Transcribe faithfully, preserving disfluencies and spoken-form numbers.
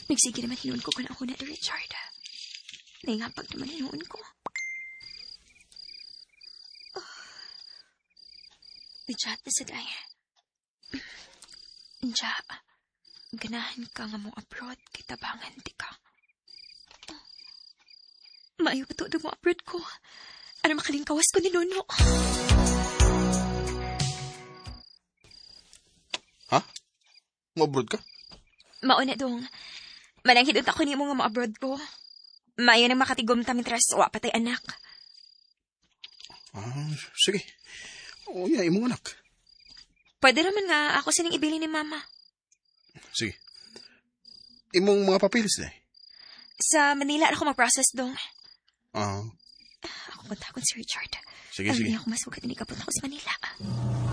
Nagsige naman hinuon ko kung ako na ni Richard. Naingapag naman hinuon ko. Oh. Ijat na sa day. Inja, ganahan ka nga mo abroad, kitabangan di ka. Oh. Maayo pa to mo abroad ko. Ano makalingkawas ko ni Nono? Ha? Mo-abroad ka? Mauna dong. Mananghidot ako ni mo nga ma-abroad ko. Maayo nang makatigom tamitras o apatay anak. Ah, sige. O ya, imong anak. Pwede naman nga ako sining ibili ni Mama. Sige. Imong mga papilis na eh. Sa Manila ako mag-process dong. Ah. Ako kontakon si Richard. Sige, sige. Alam niya ako masugat hindi kapunta ko sa Manila.